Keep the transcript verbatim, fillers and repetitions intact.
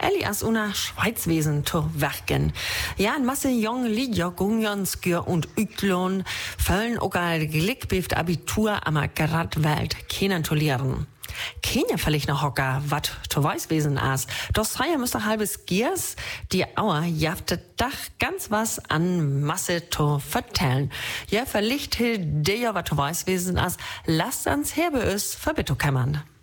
Elias una Schweizwesen zu werken. Ja, ein Masse junge Lieder, Gunjanskür und Üklon füllen auch ein Glück beft Abitur am Gradwelt kennenzulernen. Kenia vielleicht noch hocker, wat zu Weißwesen as. Das sei ja müsste halbes Giers, die Auer jaftet dach ganz was an Masse zu vertellen. Ja, verlicht der ja wat zu Weißwesen as, lasst ans Herbe is, verbitte kämmern.